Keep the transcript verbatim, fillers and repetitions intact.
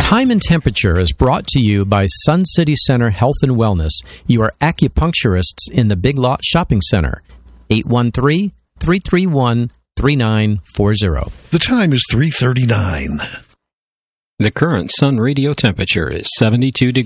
Time and Temperature is brought to you by Sun City Center Health and Wellness, your acupuncturists in the Big Lot Shopping Center. eight one three, three three one, three nine four zero. The time is three thirty-nine. The current Sun radio temperature is seventy-two degrees.